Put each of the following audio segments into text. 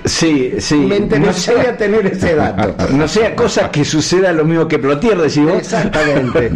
Sí. Me interesaría tener ese dato. No sea cosa que suceda lo mismo que Plotier, decís vos. Exactamente.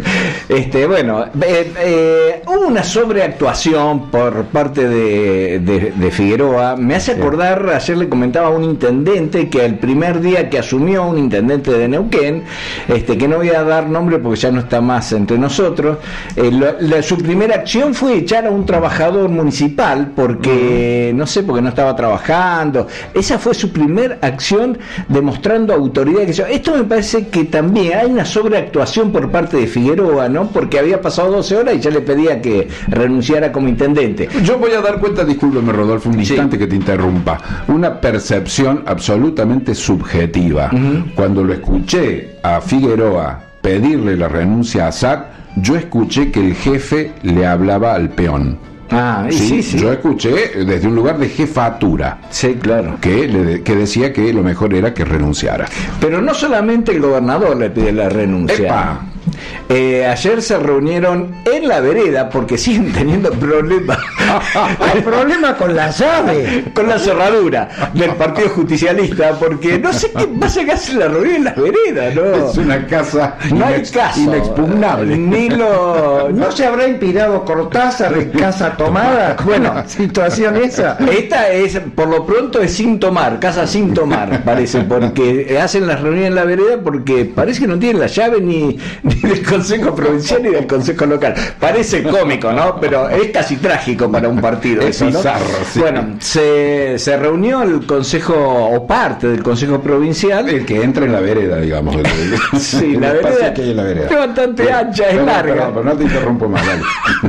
Hubo una sobreactuación por parte de Figueroa. Me hace acordar, ayer le comentaba a un intendente que el primer día que asumió, un intendente de Neuquén, que no voy a dar nombre porque ya no está más entre nosotros, su primera acción fue echar a un trabajador municipal porque, no sé, porque no estaba trabajando. Esa fue su primera acción demostrando autoridad. Esto me parece que también hay una sobreactuación por parte de Figueroa, ¿no? Porque había pasado 12 horas y ya le pedía que renunciara como intendente. Yo voy a dar cuenta, discúlpeme Rodolfo, un instante que te interrumpa, una percepción absolutamente subjetiva. Cuando lo escuché a Figueroa pedirle la renuncia a SAC, yo escuché que el jefe le hablaba al peón. Sí. Yo escuché desde un lugar de jefatura. Sí, claro. Que decía que lo mejor era que renunciara. Pero no solamente el gobernador le pide la renuncia. ¡Epa! Ayer se reunieron en la vereda porque siguen teniendo problemas. El problema con la llave, con la cerradura del Partido Justicialista, porque no sé qué pasa que hacen la reunión en las veredas, ¿no? Es una casa inexpugnable. ¿No se habrá inspirado Cortázar en Casa Tomada? Bueno, situación esa. Esta es, por lo pronto, es sin tomar, casa sin tomar, parece, porque hacen las reuniones en la vereda porque parece que no tienen la llave ni del Consejo Provincial ni del Consejo Local. Parece cómico, ¿no? Pero es casi trágico para un partido. Es eso, ¿no? bizarro, sí. Bueno, se reunió el Consejo, o parte del Consejo Provincial. El que entra en la vereda, digamos. Sí, la vereda que hay en la vereda es bastante ancha, es larga. Pero no te interrumpo más, dale.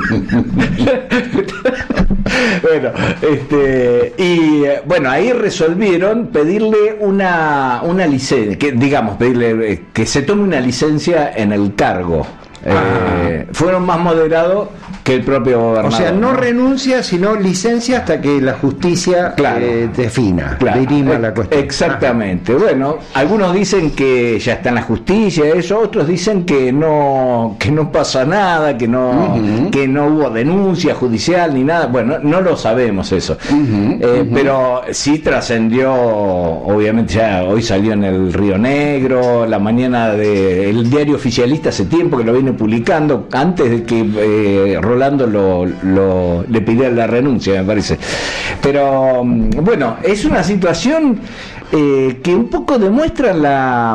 Bueno, ahí resolvieron pedirle una licencia, pedirle que se tome una licencia en el cargo. Fueron más moderados que el propio gobernador. O sea, no renuncia, sino licencia hasta que la justicia defina, dirima la cuestión. Exactamente. Bueno, algunos dicen que ya está en la justicia, eso, otros dicen que no pasa nada, que no hubo denuncia judicial ni nada. Bueno, no lo sabemos eso. Pero sí trascendió, obviamente ya hoy salió en el Río Negro, la mañana del diario oficialista, hace tiempo que lo viene publicando, antes de que Rolando le pidiera la renuncia, me parece. Pero bueno, es una situación que un poco demuestra la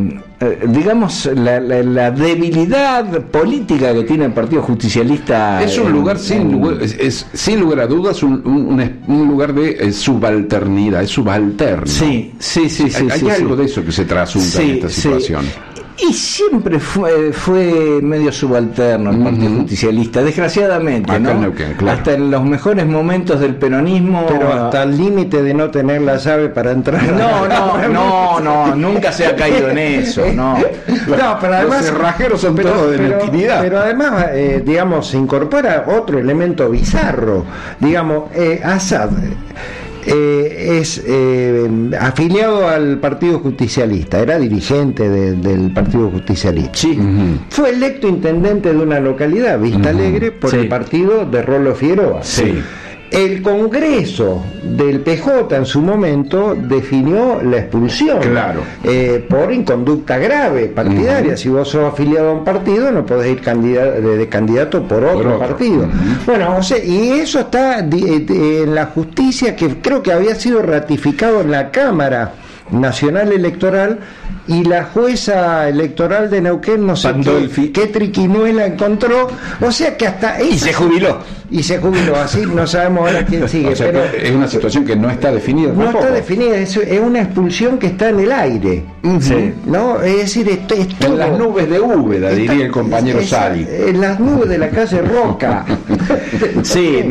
debilidad política que tiene el Partido Justicialista. Es un lugar sin lugar a dudas un lugar de subalternidad, es subalterno. Sí. Hay algo de eso que se trasunta en esta situación. Y siempre fue medio subalterno el Partido Justicialista, desgraciadamente, ¿no? Neuquén, claro. Hasta en los mejores momentos del peronismo. Pero hasta el límite de no tener la llave para entrar. No, nunca se ha caído en eso, no. Pero además los cerrajeros son todos de neuquinidad. Pero además, se incorpora otro elemento bizarro. Assad es afiliado al Partido Justicialista, era dirigente del Partido Justicialista. Sí. Fue electo intendente de una localidad, Vista Alegre, por el partido de Rolo Figueroa. Sí. El Congreso del PJ en su momento definió la expulsión por inconducta grave partidaria. Si vos sos afiliado a un partido no podés ir de candidato por otro partido. Bueno, y eso está en la justicia, que creo que había sido ratificado en la Cámara Nacional Electoral, y la jueza electoral de Neuquén no sé qué triquiñuela encontró, o sea que hasta y se jubiló, así no sabemos ahora quién sigue. O sea, pero es una situación que no está definida. No está definida, es una expulsión que está en el aire. ¿No? Es decir, es todo, en las nubes de Úbeda, diría el compañero Sali. En las nubes de la calle Roca. Sí,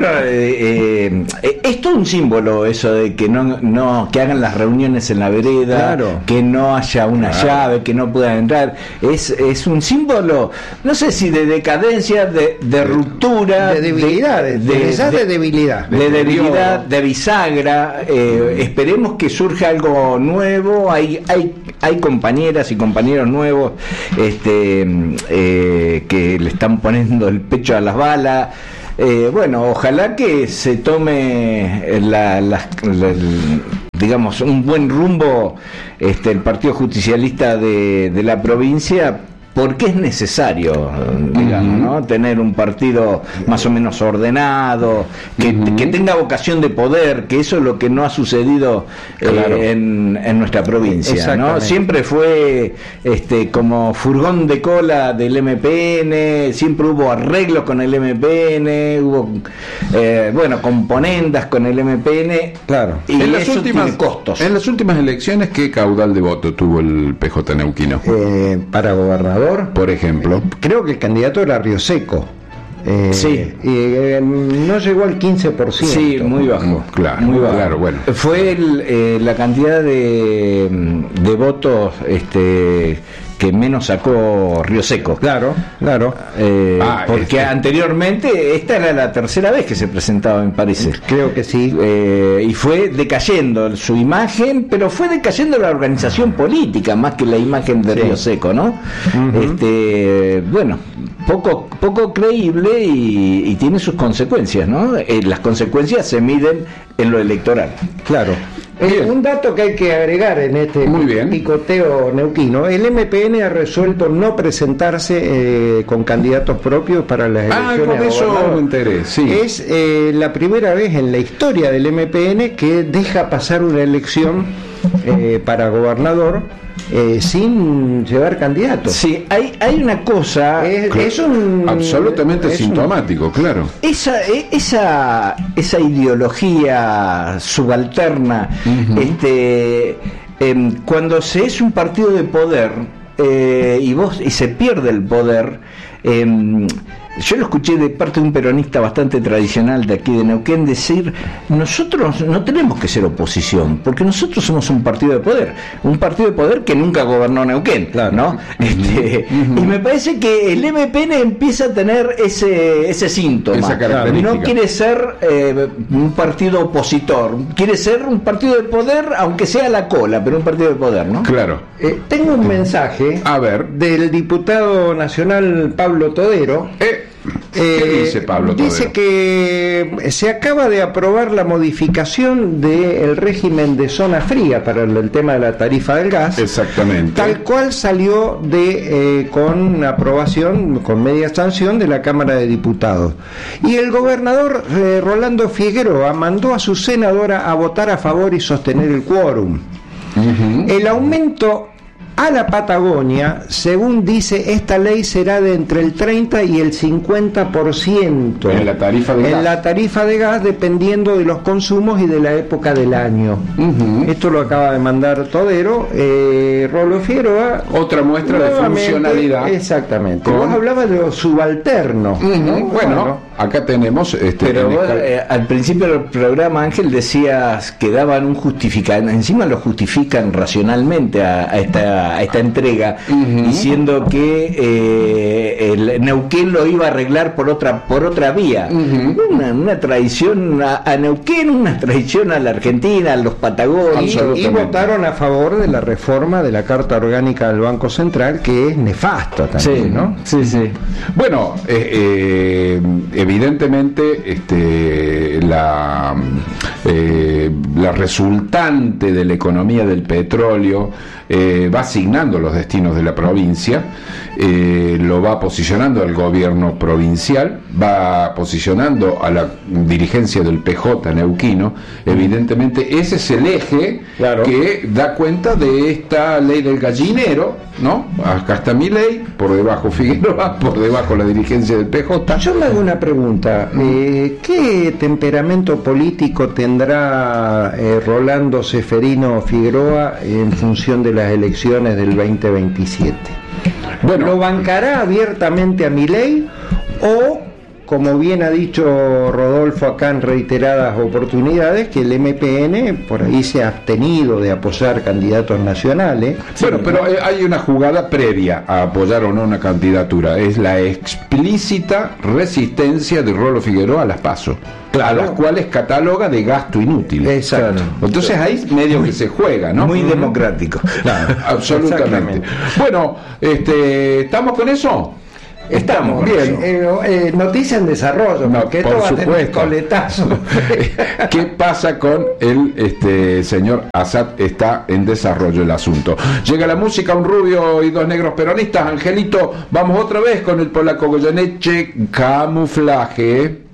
es todo un símbolo eso de que no que hagan las reuniones en la vereda, que no haya una llave, que no puedan entrar. Es un símbolo, no sé si de decadencia, de ruptura, de debilidad, de debilidad, de bisagra. Esperemos que surja algo nuevo. Hay compañeras y compañeros nuevos que le están poniendo el pecho a las balas. Ojalá que se tome digamos, un buen rumbo el Partido Justicialista de la provincia, porque es necesario, digamos, ¿no? Tener un partido más o menos ordenado, que tenga vocación de poder, que eso es lo que no ha sucedido en nuestra provincia, ¿no? Siempre fue como furgón de cola del MPN, siempre hubo arreglos con el MPN, hubo componendas con el MPN, y en las últimas costos. En las últimas elecciones, ¿qué caudal de voto tuvo el PJ neuquino? Para gobernador, por ejemplo, creo que el candidato era Río Seco. No llegó al 15%. Sí, muy bajo. Muy bajo. Bueno. Fue la cantidad de votos que menos sacó Río Seco. Claro. Porque anteriormente esta era la tercera vez que se presentaba, me parece. Creo que sí. Y fue decayendo su imagen, pero fue decayendo la organización política más que la imagen de Río Seco, ¿no? Poco creíble y tiene sus consecuencias, ¿no? Las consecuencias se miden en lo electoral. Claro. Un dato que hay que agregar en este picoteo neuquino: el MPN ha resuelto no presentarse con candidatos propios para las elecciones. Con eso me enteré, sí. Es la primera vez en la historia del MPN que deja pasar una elección para gobernador sin llevar candidatos. Sí, hay una cosa absolutamente sintomático, claro. Esa ideología subalterna, cuando se es un partido de poder y se pierde el poder. Yo lo escuché de parte de un peronista bastante tradicional de aquí de Neuquén decir: nosotros no tenemos que ser oposición, porque nosotros somos un partido de poder que nunca gobernó Neuquén, ¿no? Y me parece que el MPN empieza a tener ese síntoma. Esa característica. No quiere ser un partido opositor, quiere ser un partido de poder, aunque sea a la cola, pero un partido de poder, ¿no? Claro. Tengo un mensaje del diputado nacional Pablo Todero. ¿Qué dice Pablo Todero? Dice que se acaba de aprobar la modificación del régimen de zona fría para el tema de la tarifa del gas. Exactamente. Tal cual salió con aprobación, con media sanción de la Cámara de Diputados. Y el gobernador Rolando Figueroa mandó a su senadora a votar a favor y sostener el quórum. El aumento a la Patagonia, según dice esta ley, será de entre el 30 y el 50% en la tarifa de gas, dependiendo de los consumos y de la época del año. Esto lo acaba de mandar Todero. Rolo Figueroa, otra muestra de funcionalidad. Exactamente. Vos hablabas de los subalternos, ¿no? Bueno, acá tenemos pero vos, al principio del programa, Ángel, decías que daban un justificante, encima lo justifican racionalmente a esta entrega, diciendo que el Neuquén lo iba a arreglar por otra vía. Una traición a Neuquén, una traición a la Argentina, a los patagónicos. Y votaron a favor de la reforma de la Carta Orgánica del Banco Central, que es nefasta también, ¿no? Sí. Bueno, evidentemente la resultante de la economía del petróleo va asignando los destinos de la provincia, lo va posicionando al gobierno provincial, va posicionando a la dirigencia del PJ neuquino. Evidentemente ese es el eje que da cuenta de esta ley del gallinero, ¿no? Acá está mi ley, por debajo Figueroa, por debajo la dirigencia del PJ. Yo me hago una pregunta: ¿qué temperamento político tendrá Rolando Seferino Figueroa en función de las elecciones del 2027? Bueno, ¿lo bancará abiertamente a Milei o, como bien ha dicho Rodolfo acá en reiteradas oportunidades, que el MPN por ahí se ha abstenido de apoyar candidatos nacionales? Bueno, pero hay una jugada previa a apoyar o no una candidatura: es la explícita resistencia de Rolo Figueroa a las PASO, a las cuales cataloga de gasto inútil. Exacto. Entonces ahí medio que se juega, ¿no? Muy democrático. Claro, absolutamente. Bueno, ¿estamos con eso? Estamos bien. Noticia en desarrollo, no, porque por esto va supuesto. a tener coletazo. ¿Qué pasa con el señor Assad? Está en desarrollo el asunto. Llega la música, un rubio y dos negros peronistas. Angelito, vamos otra vez con el polaco Goyeneche, Camuflaje.